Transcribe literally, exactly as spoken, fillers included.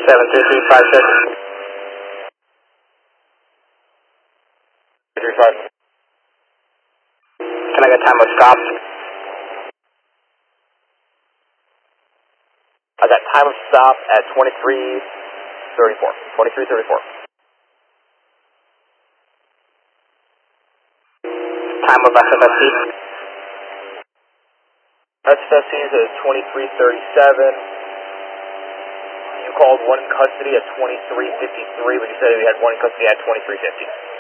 seven three three five six. three five. Can I get time of stop? I got time of stop at twenty-three thirty-four. twenty-three thirty-four. Time of S F S C? S F S C is at twenty-three thirty-seven. You called one in custody at twenty-three fifty-three, but you said we had one in custody at twenty-three fifty.